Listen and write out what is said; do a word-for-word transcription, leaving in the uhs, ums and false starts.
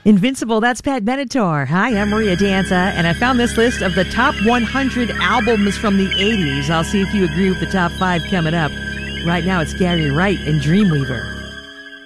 Invincible, that's Pat Benatar. Hi, I'm Maria Danza, and I found this list of the top one hundred albums from the eighties. I'll see if you agree with the top five coming up. Right now, it's Gary Wright and Dreamweaver.